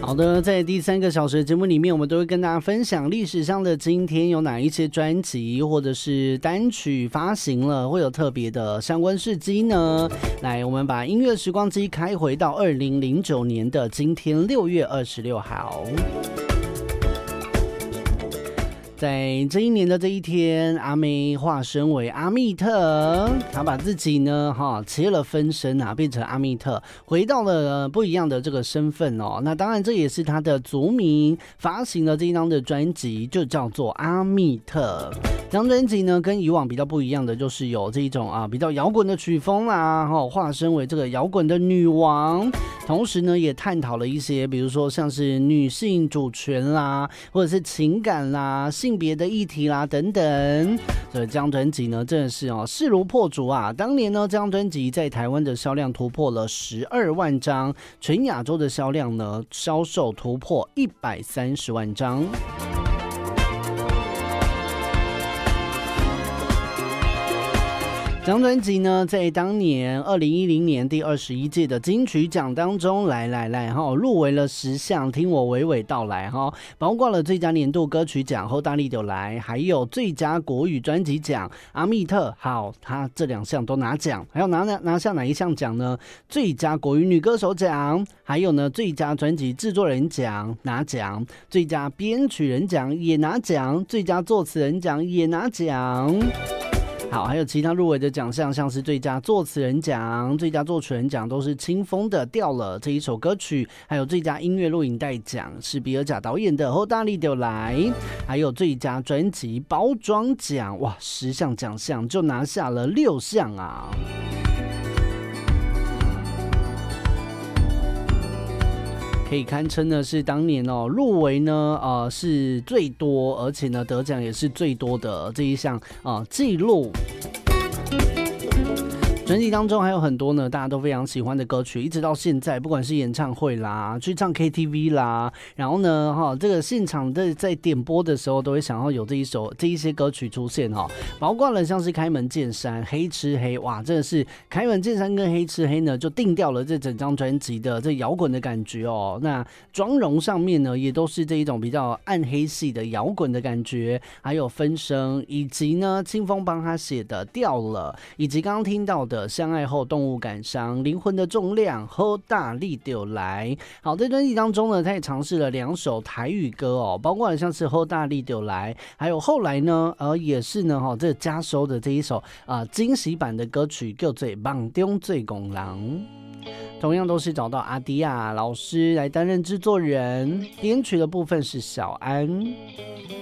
好的，在第3个小时的节目里面，我们都会跟大家分享历史上的今天有哪一些专辑或者是单曲发行了，会有特别的相关事迹呢。来，我们把音乐时光机开回到2009年的今天6月26号。在这一年的这一天，阿妹化身为阿密特，她把自己呢切了分身啊，变成阿密特，回到了不一样的这个身份哦。那当然这也是她的族名，发行了这一张的专辑，就叫做阿密特。这张专辑呢，跟以往比较不一样的就是有这一种比较摇滚的曲风啦，化身为这个摇滚的女王，同时呢也探讨了一些，比如说像是女性主权啦，或者是情感啦、性别的议题啦等等。所以这张专辑呢，真的是势如破竹啊！当年呢，这张专辑在台湾的销量突破了12万张，全亚洲的销量呢，销售突破130万张。这张专辑呢，在当年2010年第21届的金曲奖当中，入围了10项，听我娓娓道来哈，包括了最佳年度歌曲奖后大力就来，还有最佳国语专辑奖，阿密特好，他这2项都拿奖，还有拿下哪一项奖呢？最佳国语女歌手奖，还有呢最佳专辑制作人奖拿奖，最佳编曲人奖也拿奖，最佳作词人奖也拿奖。好，还有其他入围的奖项，像是最佳作词人奖、最佳作曲人奖都是清风的《掉了》这一首歌曲，还有最佳音乐录影带奖是比尔贾导演的《后大力就来》，还有最佳专辑包装奖，哇，10项奖项就拿下了6项啊！可以堪称呢是当年入围呢是最多，而且呢得奖也是最多的这一项纪录。专辑当中还有很多呢大家都非常喜欢的歌曲，一直到现在，不管是演唱会啦、去唱 KTV 啦，然后呢这个现场在点播的时候都会想要有这一些歌曲出现包括了像是开门见山、黑吃黑，哇，真的是开门见山跟黑吃黑呢就定掉了这整张专辑的这摇滚的感觉哦。那妆容上面呢也都是这一种比较暗黑系的摇滚的感觉，还有分声，以及呢清风帮他写的掉了，以及刚刚听到的相爱后动物感伤、灵魂的重量、后大力就来。好，在专辑当中呢，他也尝试了2首台语歌包括像是后大力就来，还有后来呢也是呢这加收的这一首惊喜版的歌曲叫做梦中最公人，同样都是找到阿迪亚老师来担任制作人，编曲的部分是小安。